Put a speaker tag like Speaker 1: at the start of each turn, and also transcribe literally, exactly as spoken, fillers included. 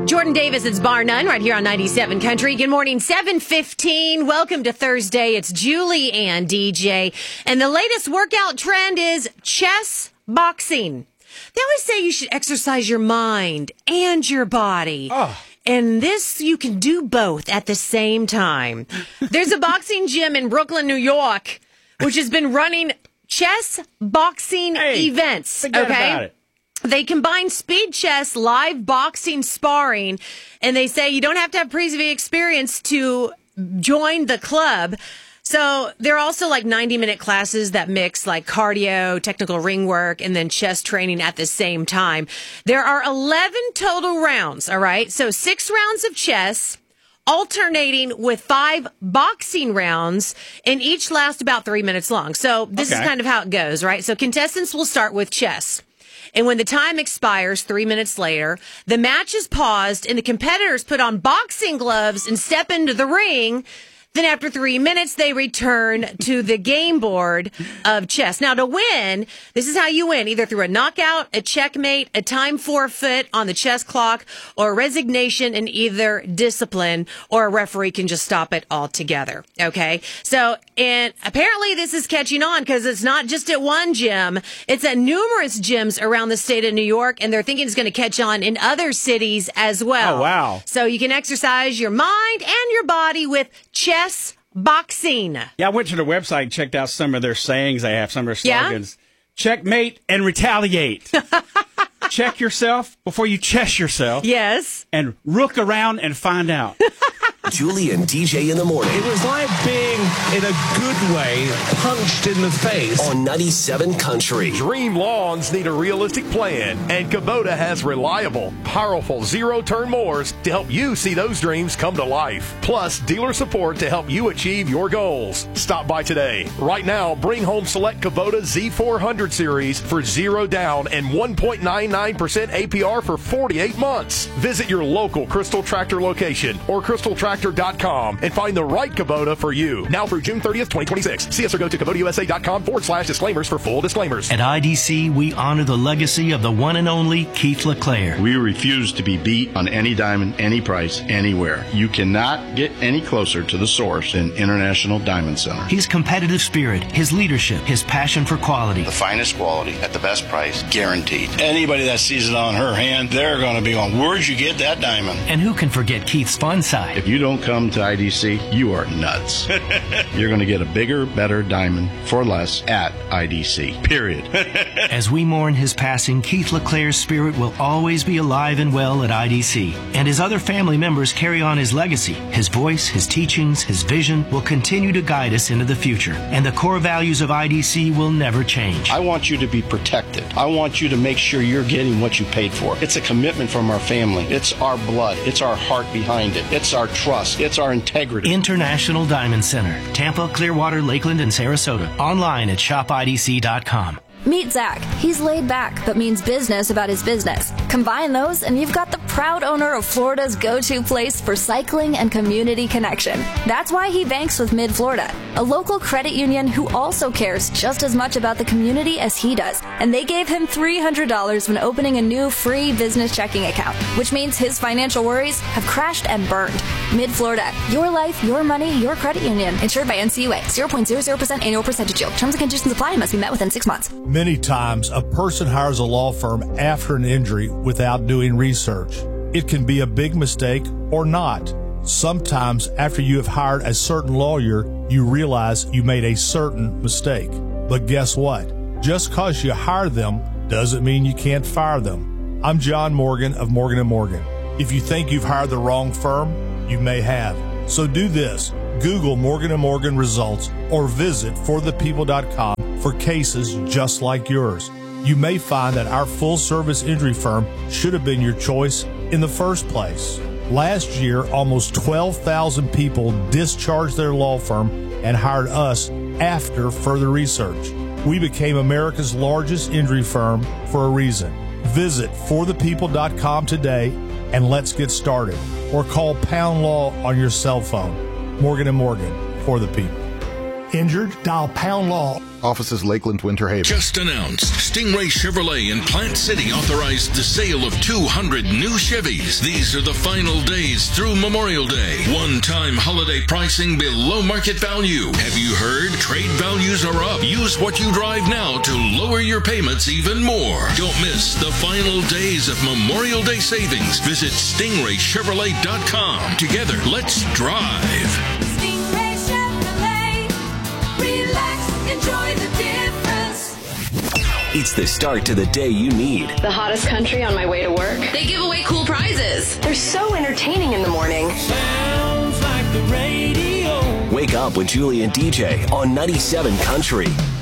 Speaker 1: Jordan Davis, it's Bar None right here on ninety-seven Country. Good morning, seven fifteen. Welcome to Thursday. It's Julie and D J. And the latest workout trend is chess boxing. They always say you should exercise your mind and your body. Oh. And this, you can do both at the same time. There's a boxing gym in Brooklyn, New York, which has been running chess boxing
Speaker 2: hey,
Speaker 1: events.
Speaker 2: Forget
Speaker 1: okay?
Speaker 2: about it.
Speaker 1: They combine speed chess, live boxing, sparring, and they say you don't have to have previous experience to join the club. So there are also like ninety-minute classes that mix like cardio, technical ring work, and then chess training at the same time. There are eleven total rounds, all right? So six rounds of chess, alternating with five boxing rounds, and each last about three minutes long. So this
Speaker 2: okay.
Speaker 1: is kind of how it goes, right? So contestants will start with chess. And when the time expires three minutes later, the match is paused and the competitors put on boxing gloves and step into the ring. Then after three minutes, they return to the game board of chess. Now, to win, this is how you win, either through a knockout, a checkmate, a time forfeit on the chess clock, or a resignation in either discipline, or a referee can just stop it altogether. Okay? So, and apparently this is catching on because it's not just at one gym. It's at numerous gyms around the state of New York, and they're thinking it's going to catch on in other cities as well.
Speaker 2: Oh, wow.
Speaker 1: So you can exercise your mind and your body with chess boxing.
Speaker 2: Yeah, I went to their website and checked out some of their sayings. They have some of their slogans.
Speaker 1: Yeah?
Speaker 2: Checkmate and retaliate. Check yourself before you chess yourself.
Speaker 1: Yes.
Speaker 2: And rook around and find out.
Speaker 3: Julie and D J in the morning.
Speaker 4: It was like being, in a good way, punched in the face.
Speaker 3: On ninety-seven Country.
Speaker 5: Dream lawns need a realistic plan, and Kubota has reliable, powerful zero-turn mowers to help you see those dreams come to life. Plus, dealer support to help you achieve your goals. Stop by today. Right now, bring home select Kubota Z four hundred series for zero down and one point nine nine percent A P R for forty-eight months. Visit your local Crystal Tractor location or crystal tractor dot com and find the right Kubota for you. Now through June thirtieth, twenty twenty-six. See us or go to Kubota U S A dot com forward slash disclaimers for full disclaimers.
Speaker 6: At I D C, we honor the legacy of the one and only Keith LeClaire.
Speaker 7: We refuse to be beat on any diamond, any price, anywhere. You cannot get any closer to the source than International Diamond Center.
Speaker 6: His competitive spirit, his leadership, his passion for quality.
Speaker 7: The finest quality at the best price, guaranteed. Anybody that sees it on her hand, they're going to be going, where'd you get that diamond?
Speaker 6: And who can forget Keith's fun side?
Speaker 7: If you don't come to I D C, you are nuts. You're going to get a bigger, better diamond for less at I D C, period.
Speaker 6: As we mourn his passing, Keith LeClaire's spirit will always be alive and well at I D C. And his other family members carry on his legacy. His voice, his teachings, his vision will continue to guide us into the future. And the core values of I D C will never change.
Speaker 7: I want you to be protected. I want you to make sure you're getting what you paid for. It's a commitment from our family. It's our blood. It's our heart behind it. It's our trust. It's our integrity.
Speaker 6: International Diamond Center, Tampa, Clearwater, Lakeland, and Sarasota. Online at shop I D C dot com.
Speaker 8: Meet Zach. He's laid back, but means business about his business. Combine those, and you've got the proud owner of Florida's go-to place for cycling and community connection. That's why he banks with Mid-Florida, a local credit union who also cares just as much about the community as he does. And they gave him three hundred dollars when opening a new free business checking account, which means his financial worries have crashed and burned. Mid-Florida, your life, your money, your credit union. Insured by N C U A. zero point zero zero percent annual percentage yield. Terms and conditions apply and must be met within six months.
Speaker 9: Many times, a person hires a law firm after an injury without doing research. It can be a big mistake or not. Sometimes, after you have hired a certain lawyer, you realize you made a certain mistake. But guess what? Just because you hire them doesn't mean you can't fire them. I'm John Morgan of Morgan and Morgan. If you think you've hired the wrong firm, you may have. So do this. Google Morgan and Morgan results or visit for the people dot com for cases just like yours. You may find that our full-service injury firm should have been your choice in the first place. Last year, almost twelve thousand people discharged their law firm and hired us after further research. We became America's largest injury firm for a reason. Visit for the people dot com today and let's get started. Or call Pound Law on your cell phone. Morgan and Morgan, for the people. Injured? Dial Pound Law.
Speaker 10: Offices Lakeland, Winter Haven.
Speaker 11: Just announced, Stingray Chevrolet in Plant City authorized the sale of two hundred new Chevys. These are the final days through Memorial Day. One-time holiday pricing below market value. Have you heard? Trade values are up. Use what you drive now to lower your payments even more. Don't miss the final days of Memorial Day savings. Visit stingray chevrolet dot com. Together, let's drive.
Speaker 12: Stingray Chevrolet. Relax, enjoy the difference.
Speaker 3: It's the start to the day you need.
Speaker 13: The hottest country on my way to work.
Speaker 14: They give away cool prizes.
Speaker 13: They're so entertaining in the morning.
Speaker 12: Sounds like the radio.
Speaker 3: Wake up with Julie and D J on ninety-seven Country.